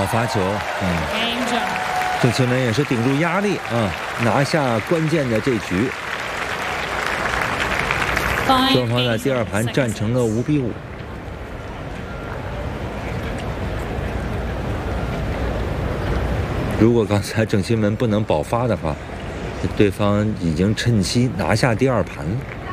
好发球，郑钦文也是顶住压力啊，拿下关键的这局。双方在第二盘战成了5-5。如果刚才郑钦文不能保发的话，对方已经趁机拿下第二盘了。